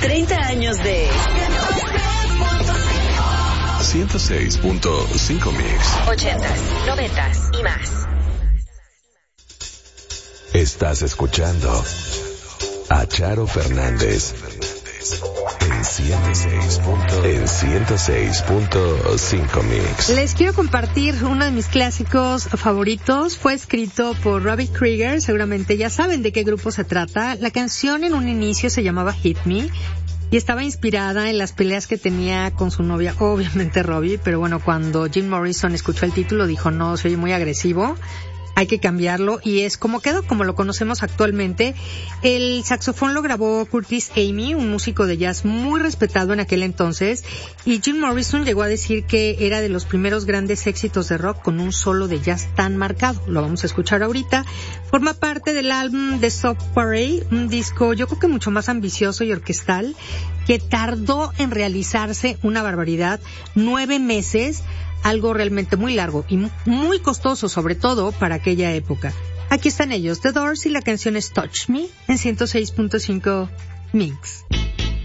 30 años de 106.5 Mix. 80s, 90s y más. Estás escuchando a Charo Fernández en 106.5 Mix. Les quiero compartir uno de mis clásicos favoritos. Fue escrito por Robbie Krieger. Seguramente ya saben de qué grupo se trata. La canción en un inicio se llamaba Hit Me y estaba inspirada en las peleas que tenía con su novia, obviamente Robbie, pero bueno, cuando Jim Morrison escuchó el título dijo, no, soy muy agresivo, hay que cambiarlo, y es como quedó, como lo conocemos actualmente. El saxofón lo grabó Curtis Amy, un músico de jazz muy respetado en aquel entonces, y Jim Morrison llegó a decir que era de los primeros grandes éxitos de rock con un solo de jazz tan marcado. Lo vamos a escuchar ahorita. Forma parte del álbum The Soft Parade, un disco yo creo que mucho más ambicioso y orquestal, que tardó en realizarse una barbaridad, 9 meses, algo realmente muy largo y muy costoso, sobre todo para aquella época. Aquí están ellos, The Doors, y la canción es Touch Me en 106.5 Mix.